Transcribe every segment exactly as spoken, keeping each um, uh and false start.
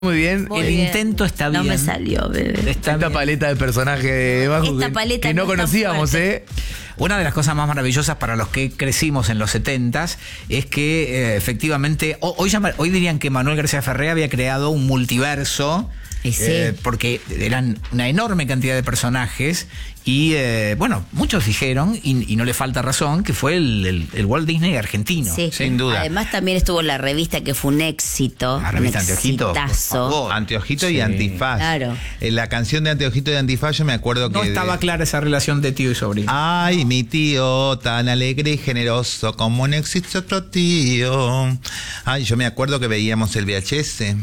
Muy bien. Muy el bien. intento está bien. No me salió, bebé. Está Esta bien. paleta de personajes Maju, Esta que, paleta que no no está conocíamos, fuerte. ¿eh? Una de las cosas más maravillosas para los que crecimos en los setentas es que eh, efectivamente, ho- hoy, llama- hoy dirían que Manuel García Ferré había creado un multiverso, Y sí. eh, porque eran una enorme cantidad de personajes y eh, bueno, muchos dijeron, y, y no le falta razón, que fue el, el- el Walt Disney argentino. Sí. Sin duda. Además también estuvo en la revista que fue un éxito. La revista un Anteojito, por exitazo. favor. Anteojito Sí. y Antifaz. Claro. En la canción de Anteojito y Antifaz yo me acuerdo que... No estaba de- clara esa relación de tío y sobrino. Ay, mi tío, tan alegre y generoso como no existe otro tío. Ay, yo me acuerdo que veíamos el V H S.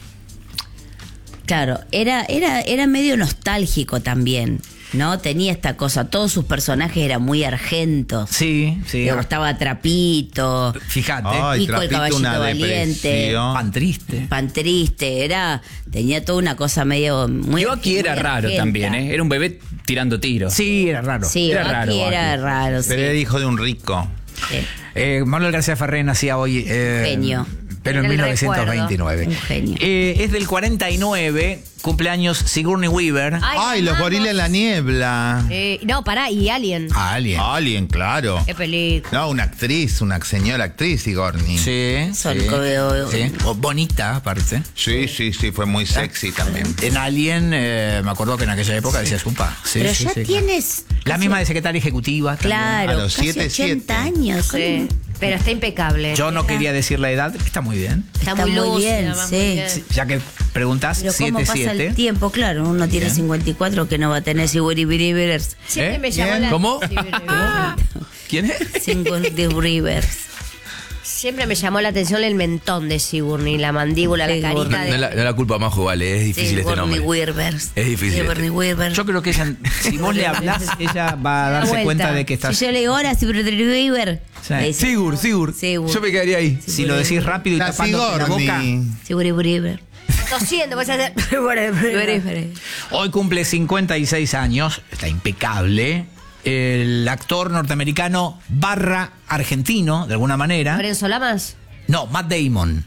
Claro, era, era, era medio nostálgico también, ¿no? Tenía esta cosa, todos sus personajes eran muy argentos. Sí, sí. Le gustaba Trapito, Fíjate. Ay, Pico el Trapito, caballito una valiente. depresión. Pan triste. Pan triste, era, tenía toda una cosa medio muy. Yoaki era muy raro argenta. también, ¿eh? Era un bebé tirando tiros. Sí, era raro. Sí, Era Yoaki raro, era Yoaki. raro, sí. Pero era hijo de un rico. Sí. Eh, Manuel García Ferré nacía hoy. eh, Genio. Pero en En el mil novecientos veintinueve. Un genio. Eh, es del cuarenta y nueve, cumpleaños Sigourney Weaver. Ay, Ay, los amamos. gorilas en la niebla. Eh, no, pará, y Alien. Ah, Alien. Alien, claro. Qué película. No, una actriz, una señora actriz, Sigourney. Sí, Sol- sí, co- sí. O- bonita, aparte. Sí, sí, sí, fue muy sexy también. En Alien, eh, me acuerdo que en aquella época decía supa. Sí, Pero sí, ya sí, tienes. claro. La misma de secretaria ejecutiva. también. Claro, A los casi siete, ochenta siete. años. Sí, pero está impecable. Yo no quería decir la edad, está muy bien. Está, Está muy, muy lúcida, bien, además, sí. muy bien. Sí, ya que preguntas, Pero cómo siete pasa siete. el tiempo, claro, uno tiene Bien. cincuenta y cuatro que no va a tener Sigourney Weaver. Siempre ¿Eh? me llamó Bien. la ¿Cómo? Sí, sí, sí. ¿Quién es? Sigourney Weaver. Siempre me llamó la atención el mentón de Sigourney, la mandíbula, la Sigourney. carita No, de... no la, no la culpa más, vale, es difícil este Sigourney nombre. Weaver. Es difícil Sigourney este. Weaver. Yo creo que ella, si vos le hablás, ella va a Da darse vuelta. cuenta de que estás. Si yo le digo ahora Sigourney Weaver. Sí. le dice, Sigur, Sigur. Sigur. Yo me quedaría ahí. Si lo decís rápido y La tapándote la boca. Sigourney. Sigourney Weaver. Tosiendo, vas a hacer... Weaver. Hoy cumple cincuenta y seis años, está impecable. El actor norteamericano barra argentino, de alguna manera. ¿Lorenzo Lamas? No, Matt Damon.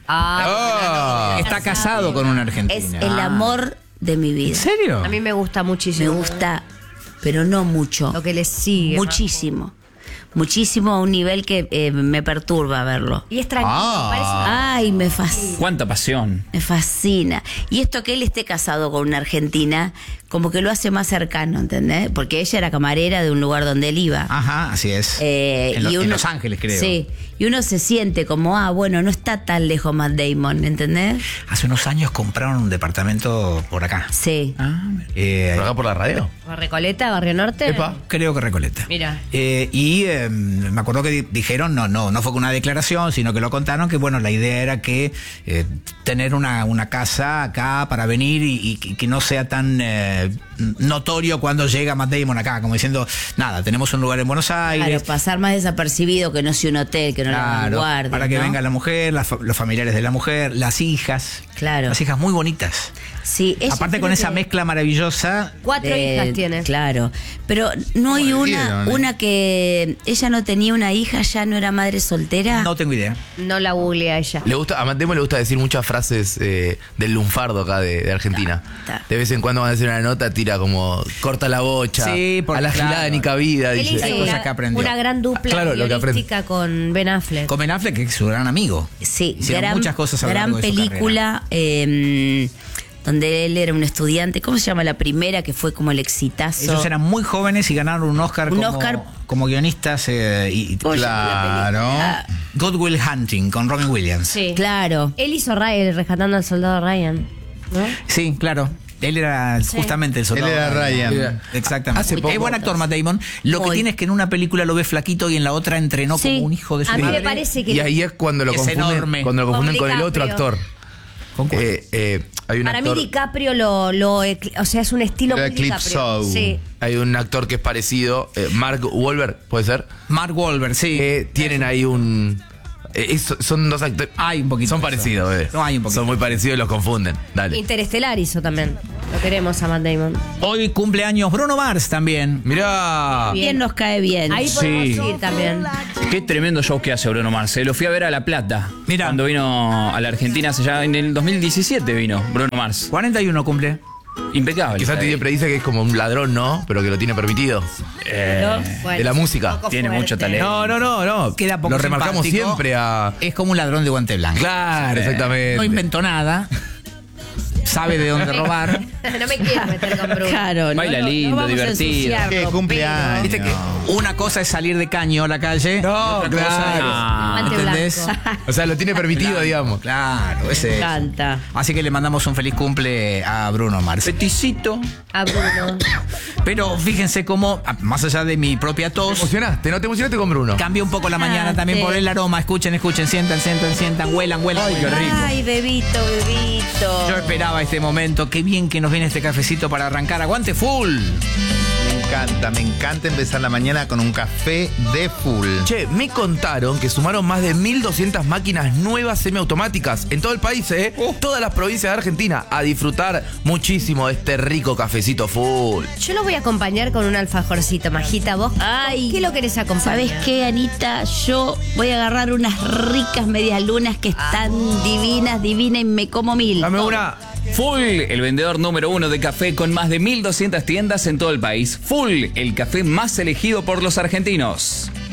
Ah, Está casado con una Es argentina. el amor de mi ¿En vida. serio? a mí me gusta Me muchísimo. gusta, pero no mucho. Lo que le sigue. Muchísimo. Muchísimo a un nivel que eh, me perturba verlo. Y es tranquilo, Ah. parece... Ay, me fascina. Cuánta pasión. Me fascina. Y esto que él esté casado con una argentina, como que lo hace más cercano, ¿entendés? Porque ella era camarera de un lugar donde él iba. Ajá, así es. Eh, en, lo- y en uno- Los Ángeles, creo. Sí. Y uno se siente como, ah, bueno, no está tan lejos Matt Damon, ¿entendés? Hace unos años compraron un departamento por acá. Sí. Ah, eh, ¿Por acá por la radio? Recoleta, Barrio Norte. Epa. creo que Recoleta. Mira. Eh, y eh, me acuerdo que di- dijeron, no, no, no fue con una declaración, sino que lo contaron, que bueno, la idea era que eh, tener una, una casa acá para venir y, y que- que no sea tan eh, notorio cuando llega Matt Damon acá, como diciendo, nada, tenemos un lugar en Buenos Aires. Claro, pasar más desapercibido, que no sea un hotel, que no Claro, le guardia. para que venga la mujer, las fa- los familiares de la mujer, las hijas. Claro. Las hijas muy bonitas. Sí, ella Aparte creo con esa que- mezcla maravillosa. Cuatro de- hijas tiene. Claro, pero no hay ¿Cómo le una, dieron, eh? una que ella no tenía una hija, ya no era madre soltera. No tengo idea. No la googlea ella. Le gusta, a Matt Damon le gusta decir muchas frases eh, del lunfardo acá de, de Argentina. Ta, ta. De vez en cuando van a hacer una nota, tira como corta la bocha, Sí, porque a la gilada claro. ni cabida, Él dice. hizo Hay cosas una, que aprendió. una gran dupla Claro, lo que aprende. guionística con Ben Affleck. Con Ben Affleck, que es su gran amigo. Sí, Hicieron gran, muchas cosas a lo gran largo de su película eh, donde él era un estudiante. ¿Cómo se llama la primera que fue como el exitazo? Ellos eran muy jóvenes y ganaron un Oscar, Un como, Oscar. como guionistas. eh, y, ¿Cómo se llama la Claro. película? Good Will Hunting con Robin Williams. Sí. Claro. Él hizo Ryan, rescatando al soldado Ryan. ¿No? Sí, claro. Él era justamente el soldado. Él era Ryan. Exactamente. Hace poco- Es buen actor, Matt Damon. Lo que Muy. tiene es que en una película lo ve flaquito y en la otra entrenó Sí. como un hijo de su A mí me madre. parece que... Y ahí es cuando lo Es confunden, enorme. cuando lo confunden Con con el otro DiCaprio. actor. ¿Con cuál? Eh, eh, hay un Para actor, mí DiCaprio lo, lo... ecl- O sea, es un estilo Lo muy eclipsó. DiCaprio. Sí. hay un actor que es parecido, eh, Mark Wahlberg, ¿puede ser? Mark Wahlberg, sí. Eh, tienen ahí un... eh, es- son dos actores... Hay un poquito Son de eso. parecidos, bebé. No, hay un poquito. Son muy parecidos y los confunden. Dale. Interestelar hizo también. Lo queremos a Matt Damon. Hoy cumpleaños Bruno Mars también. Mirá. Bien. Bien nos cae bien. Ahí podemos Sí. seguir también. Qué tremendo show que hace Bruno Mars. Se lo fui a ver a La Plata. Mirá. Cuando vino a la Argentina hace ya en el dos mil diecisiete vino Bruno Mars. cuarenta y uno cumple. Impecable. Que Santi siempre dice que es como un ladrón, ¿no? Pero que lo tiene permitido. Eh, Bueno, de la música. poco Tiene fuerte. mucho talento. No, no, no, no. Queda poco Lo remarcamos simpático. siempre a. Es como un ladrón de guante blanco. Claro, exactamente. No inventó nada. Sabe de dónde robar. No me quiero meter con Bruno. Claro, Baila no, no, lindo, no vamos a divertido. ensuciarlo, Qué pero- cumpleaños. Viste que una cosa es salir de caño a la calle. No, otra cosa claro. es- Ah, Guante ¿entendés? blanco. O sea, lo tiene permitido, Claro, digamos. Claro, ese Me es. encanta. Así que le mandamos un feliz cumple a Bruno Mars. Peticito. A Bruno. Pero fíjense cómo, a- más allá de mi propia ¿Te tos, emocionaste? ¿No te emocionaste con Bruno? cambia un poco la mañana Ah, también sí. por el aroma. Escuchen, escuchen, sientan, sientan, sientan, huelan, huelan. Ay, qué huelan. rico. Ay, bebito, bebito. Yo esperaba este momento. Qué bien que nos viene este cafecito para arrancar. Aguante full. Me encanta, me encanta empezar la mañana con un café de full. Che, me contaron que sumaron más de mil doscientas máquinas nuevas semiautomáticas en todo el país, ¿eh? Todas las provincias de Argentina a disfrutar muchísimo de este rico cafecito full. Yo lo voy a acompañar con un alfajorcito, Majita. ¿Vos Ay, qué lo querés acompañar? ¿Sabes qué, Anita? Yo voy a agarrar unas ricas medialunas que están divinas, divinas y me como mil. Dame una. Full, el vendedor número uno de café con más de mil doscientas tiendas en todo el país. Full, el café más elegido por los argentinos.